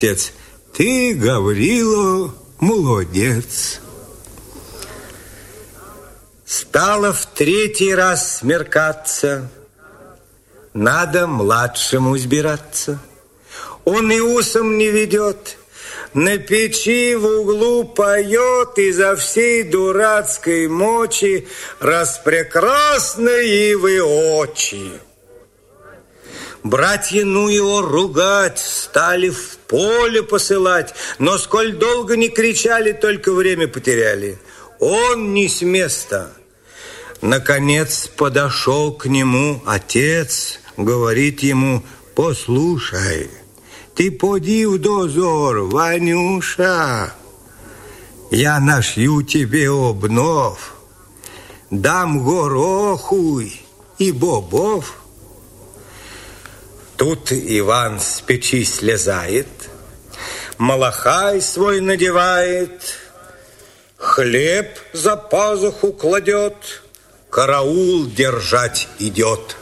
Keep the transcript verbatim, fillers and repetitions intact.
Отец: ты, Гаврила, молодец. Стало в третий раз смеркаться. Надо младшему избираться. Он и усом не ведет, на печи в углу поет изо всей дурацкой мочи распрекрасные вы очи. Братья, ну его ругать, стали в поле посылать, но сколь долго не кричали, только время потеряли. Он не с места. Наконец подошел к нему отец, говорит ему: послушай, ты поди в дозор, Ванюша, я нашью тебе обнов, дам гороху и бобов. Тут Иван с печи слезает, малахай свой надевает, хлеб за пазуху кладет, караул держать идет.